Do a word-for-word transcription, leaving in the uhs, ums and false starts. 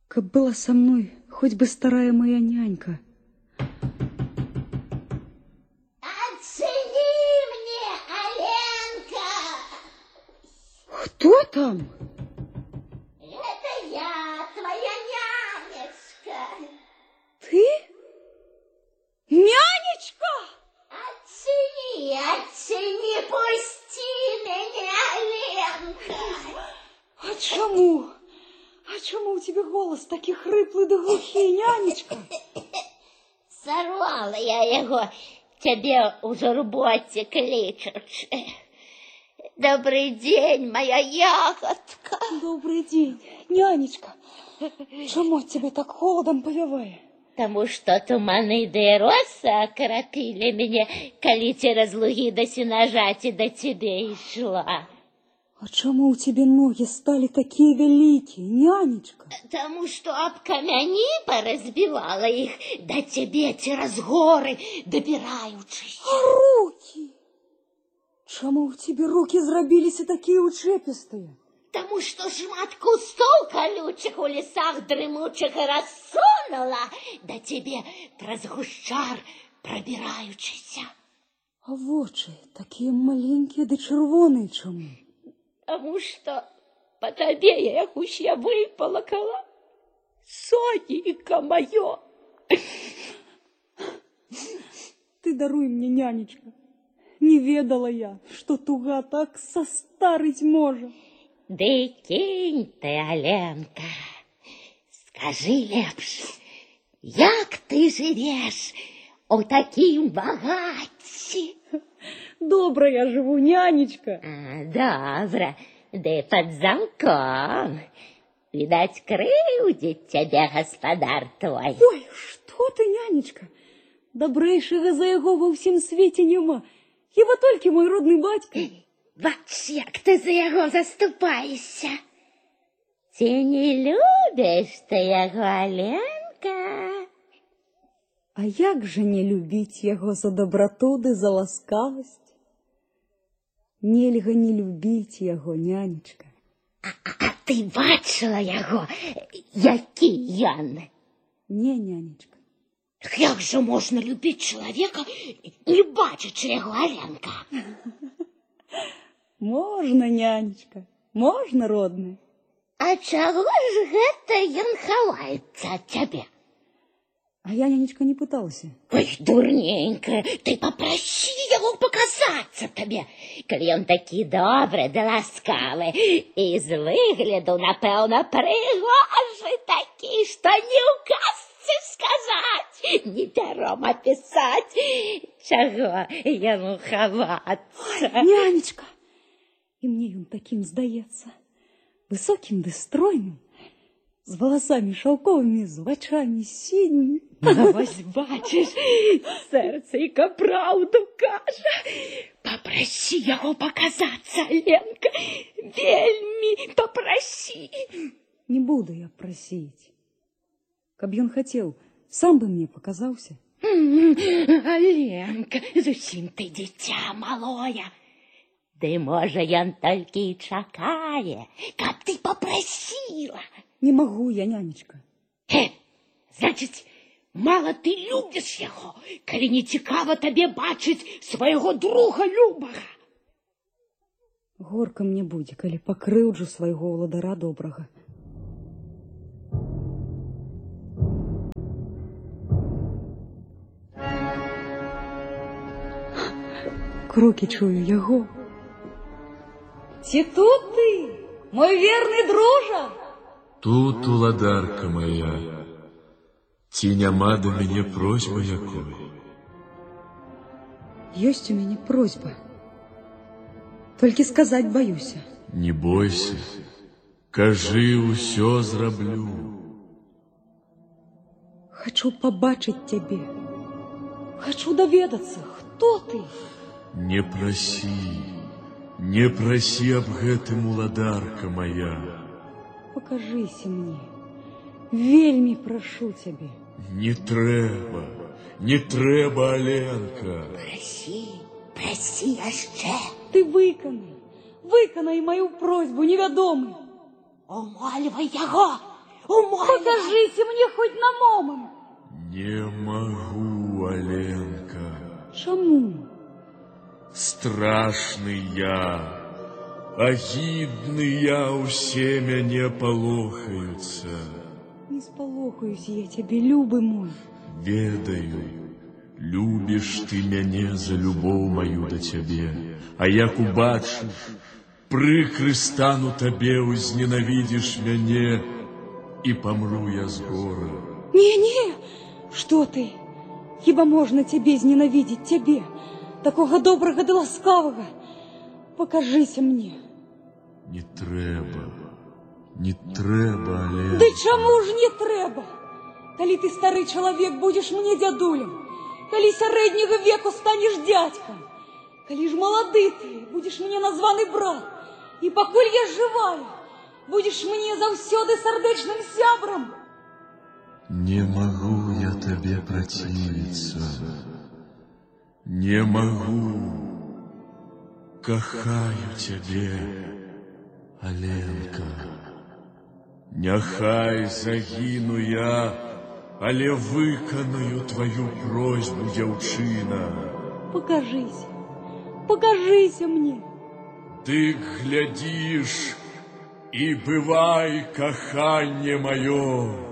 Каб была со мной хоть бы старая моя нянька. Отцени мне, Аленка! Кто там? Это я, твоя нянечка. Ты? Нянечка? Оцени, оцени, пусти меня, Аленка. А чему? А чему у тебя голос такий хриплий да глухий, нянечка? Сорвала я его, тебе у журботе кличуть. Добрый день, моя ягодка. Добрый день, нянечка. Чему тебе так холодом повеває? Тому что туманы да роса окропили меня, коли через луги да сенажати до тебе и шла. А чему у тебя ноги стали такие великие, нянечка? Тому что об камяни поразбивала их, до тебе через горы добираючись. А руки? Чему у тебя руки зробились такие учепистые? Тому что шмат кустов колючих у лесах дремучих рассунула, до тебе праз гущар пробираючися. А в очи такие маленькие да червоные чему? Тому что по тебе я их уще выполокала, соненька мое. Ты даруй мне, нянечка. Не ведала я, что туга так состарить может. Да и кинь ты, Аленка, скажи лепш, як ты живешь у таким багатці? Добро я живу, нянечка. А, добро, да и под замком. Видать, крыудит тебя господар твой. Ой, что ты, нянечка? Добрейшего за его во всем свете нема. Его только мой родный батька. Бач, як ты за яго заступаешься. Ти не любишь ты яго, Аленка? А як же не любить его за доброту да за ласкавость? Нельга не любить его, нянечка. А, а, а ты бачила яго, який ён? Не, нянечка. Як же можно любить человека, не бачачи яго, Аленка? Можно, нянечка, можно, родная. А чего ж гэта ён хаваецца от тебя? А я, нянечка, не пыталась. Ой, дурненькая, ты попроси его показаться тебе, коли он таки добрый да ласкавый, и з выгляду, напевно, пригожий такий, что не укажется сказать, не пером описать, чего ему ховаться. Ой, нянечка, и мне он таким сдается, высоким да стройным, с волосами шелковыми, с очами синими. А вось бачиш, сердцейка правду каже. Попроси его показаться, Ленка, вельми попроси. Не буду я просить. Каб ён хотел, сам бы мне показался. Ленка, зусім ты дитя малое. Ды можа ён толькі і чакае, каб ты попросила. Не могу я, нянечка. Э, значит, мало ты любишь яго, калі не цікава табе бачыць свайго друга любага. Горка мне будзе, калі пакрыўджу свайго ўладара добрага. Крокі чую яго. Ці тут ты, мой верный дружа? Тут, уладарка моя, ці няма да мяне просьбы якой? Ёсць у мяне просьба. Толькі сказаць баюся. Не бойся, кажы, усё зраблю. Хочу побачыць цябе. Хочу даведацца, хто ты? Не прасі, не прасі аб гэтым, уладарка моя. Покажися мне. Вельми прошу тебе. Не трэба, не трэба, Аленка. Проси, проси яшчэ. Ты выканай, выканай мою просьбу, невядомы. Умольвай яго, Покажися мне хоть на момент. Не могу, Аленка. Чому? Страшны я, агідны я, усе мяне палохаюцца. Не спалохаюсь я тебе, любы мой. Ведаю, любіш ты мяне за любоў маю да цябе, а як убачыш, прыкры стану табе, узненавідзіш мяне, і памру я з гора. Не-не, что ты? Хіба можна тебе зненавидеть, тебе, такого доброго да ласкавого? Покажися мне. Не трэба, не трэба, Аленка. Да чаму ж не трэба? Калі ты стары чалавек будзеш мне дзядулем, калі сярэдняга веку станеш дядькам, калі ж малады ты будзеш мне названы брат, і пакуль я жывая, будзеш мне заўсёды сардэчным сябрам. Не могу я тебе противиться, не могу. Кахаю тебе, Аленка. Няхай загіну я, але выканаю твою просьбу, дзяўчына. Покажися, покажися мне. Ты глядишь, и бывай, каханне мое.